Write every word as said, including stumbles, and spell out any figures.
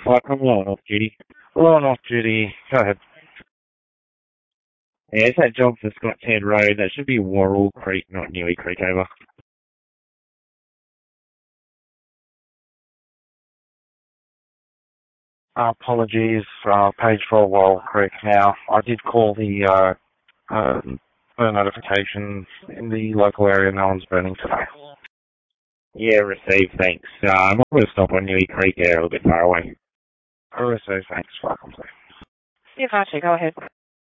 Fuck, I'm low on off duty. Low on off duty. Go ahead. Yeah, it's that job for Scott's Head Road. That should be Worrell Creek, not Newey Creek, over. Uh, apologies, uh, page four Worrell Creek now. I did call the, uh, um, burn notifications in the local area. No one's burning today. Yeah, received, thanks. Uh, I'm not going to stop on Newey Creek, yeah, a little bit far away. I received, thanks. Welcome, please. Yeah, Archie, go ahead.